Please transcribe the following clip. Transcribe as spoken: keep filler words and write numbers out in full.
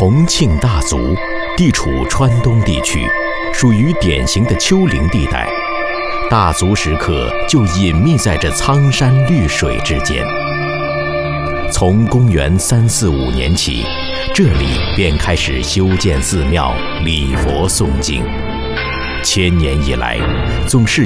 重庆大足地处川东地区，属于典型的丘陵地带。大足石刻就隐秘在这苍山绿水之间。从公元三四五年起，这里便开始修建寺庙、礼佛诵经。千年以来，总是